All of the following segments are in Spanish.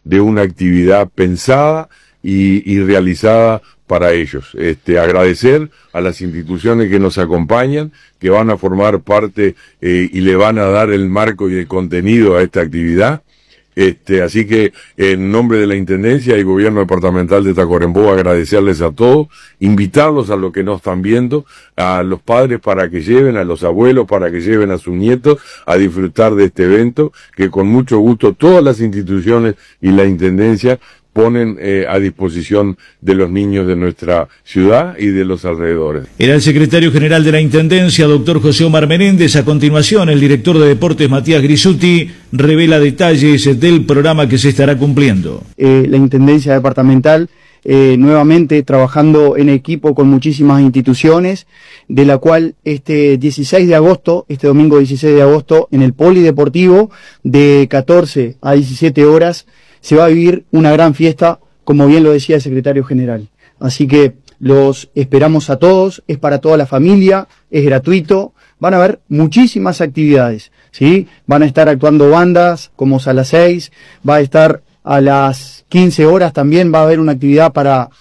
de una actividad pensada y realizada para ellos. Agradecer a las instituciones que nos acompañan, que van a formar parte y le van a dar el marco y el contenido a esta actividad. Así que en nombre de la Intendencia y Gobierno Departamental de Tacuarembó, agradecerles a todos, invitarlos a los que nos están viendo, a los padres para que lleven, a los abuelos para que lleven a sus nietos a disfrutar de este evento, que con mucho gusto todas las instituciones y la Intendencia ponen a disposición de los niños de nuestra ciudad y de los alrededores. Era el secretario general de la Intendencia, doctor José Omar Menéndez. A continuación, el director de Deportes, Matías Grisuti, revela detalles del programa que se estará cumpliendo. La Intendencia Departamental, nuevamente trabajando en equipo con muchísimas instituciones, de la cual este domingo 16 de agosto, en el Polideportivo, de 14 a 17 horas, se va a vivir una gran fiesta, como bien lo decía el secretario general. Así que los esperamos a todos, es para toda la familia, es gratuito, van a haber muchísimas actividades, ¿sí? Van a estar actuando bandas como Sala 6, va a estar a las 15 horas también, va a haber una actividad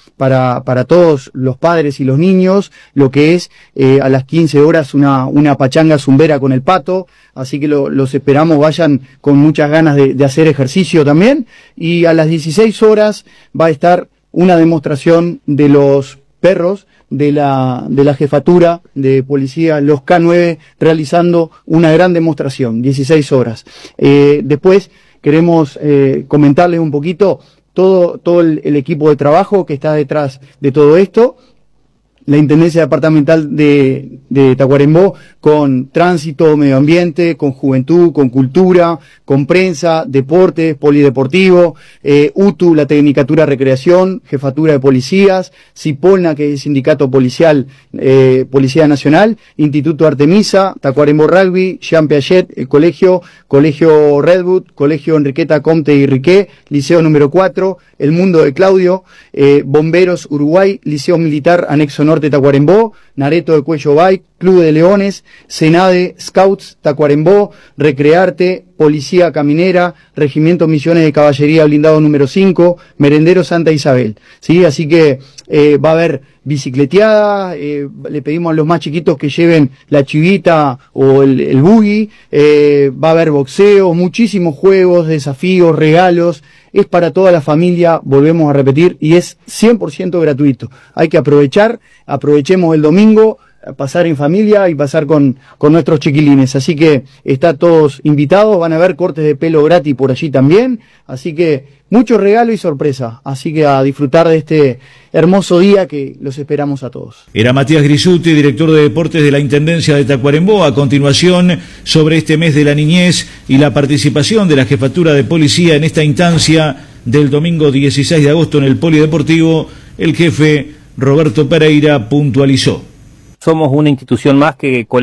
para todos los padres y los niños, lo que es a las 15 horas una pachanga zumbera con el pato, así que los esperamos, vayan con muchas ganas de hacer ejercicio también, y a las 16 horas va a estar una demostración de los perros de la jefatura de policía, los K9, realizando una gran demostración, 16 horas. Después queremos comentarles un poquito todo el equipo de trabajo que está detrás de todo esto. La Intendencia Departamental de Tacuarembó, con tránsito, medio ambiente, con juventud, con cultura, con prensa, deportes, polideportivo, UTU, la Tecnicatura Recreación, Jefatura de Policías, CIPOLNA, que es Sindicato Policial, Policía Nacional, Instituto Artemisa, Tacuarembó Rugby, Jean Piaget, el Colegio Redwood, Colegio Enriqueta Comte y Riqué, Liceo número 4, El Mundo de Claudio, Bomberos Uruguay, Liceo Militar Anexo Norte Tacuarembó, Nareto de Cuello Bike, Club de Leones, Senade, Scouts Tacuarembó, Recrearte, Policía Caminera, Regimiento Misiones de Caballería Blindado número 5, Merendero Santa Isabel, ¿sí? Así que va a haber bicicleteada, le pedimos a los más chiquitos que lleven la chivita o el buggy, va a haber boxeo, muchísimos juegos, desafíos, regalos. Es para toda la familia, volvemos a repetir, y es 100% gratuito. Hay que aprovechemos el domingo, pasar en familia y pasar con nuestros chiquilines. Así que están todos invitados, van a haber cortes de pelo gratis por allí también. Así que mucho regalo y sorpresa. Así que a disfrutar de este hermoso día que los esperamos a todos. Era Matías Grisuti, director de Deportes de la Intendencia de Tacuarembó. A continuación, sobre este mes de la niñez y la participación de la Jefatura de Policía en esta instancia del domingo 16 de agosto en el Polideportivo, el jefe Roberto Pereira puntualizó. Somos una institución más que